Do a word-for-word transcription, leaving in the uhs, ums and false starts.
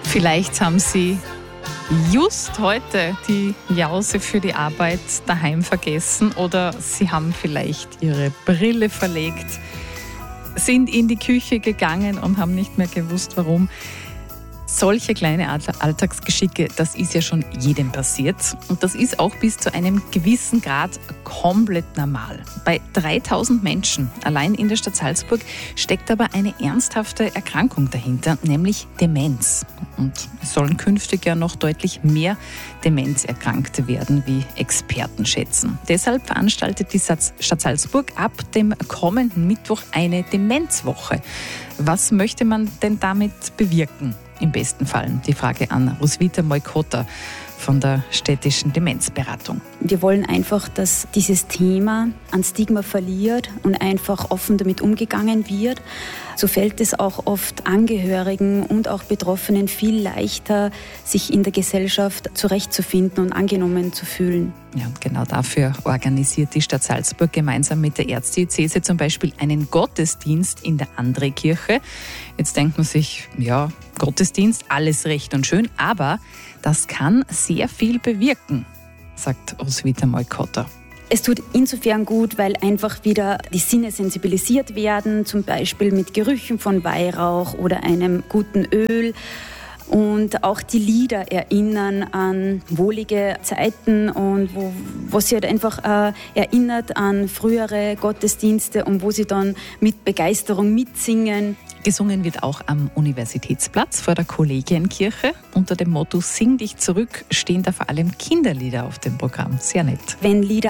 Vielleicht haben Sie just heute die Jause für die Arbeit daheim vergessen oder Sie haben vielleicht Ihre Brille verlegt, sind in die Küche gegangen und haben nicht mehr gewusst, warum. Solche kleine Alltagsgeschicke, das ist ja schon jedem passiert. Und das ist auch bis zu einem gewissen Grad komplett normal. Bei dreitausend Menschen allein in der Stadt Salzburg steckt aber eine ernsthafte Erkrankung dahinter, nämlich Demenz. Und es sollen künftig ja noch deutlich mehr Demenzerkrankte werden, wie Experten schätzen. Deshalb veranstaltet die Stadt Salzburg ab dem kommenden Mittwoch eine Demenzwoche. Was möchte man denn damit bewirken? Im besten Fall die Frage an Roswitha Moikota von der städtischen Demenzberatung. Wir wollen einfach, dass dieses Thema an Stigma verliert und einfach offen damit umgegangen wird. So fällt es auch oft Angehörigen und auch Betroffenen viel leichter, sich in der Gesellschaft zurechtzufinden und angenommen zu fühlen. Ja, genau dafür organisiert die Stadt Salzburg gemeinsam mit der Erzdiözese zum Beispiel einen Gottesdienst in der André-Kirche. Jetzt denkt man sich, ja, Gottesdienst, alles recht und schön, aber das kann sehr viel bewirken, sagt Roswitha Moikota. Es tut insofern gut, weil einfach wieder die Sinne sensibilisiert werden, zum Beispiel mit Gerüchen von Weihrauch oder einem guten Öl. Und auch die Lieder erinnern an wohlige Zeiten und wo, wo sie halt einfach äh, erinnert an frühere Gottesdienste und wo sie dann mit Begeisterung mitsingen. Gesungen wird auch am Universitätsplatz vor der Kollegienkirche. Unter dem Motto Sing dich zurück stehen da vor allem Kinderlieder auf dem Programm. Sehr nett. Wenn Lieder